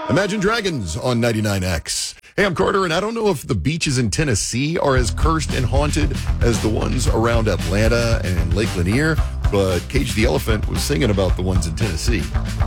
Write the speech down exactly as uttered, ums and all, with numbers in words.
Imagine Dragons on ninety-nine X. Hey, I'm Carter, and I don't know if the beaches in Tennessee are as cursed and haunted as the ones around Atlanta and Lake Lanier, but Cage the Elephant was singing about the ones in Tennessee.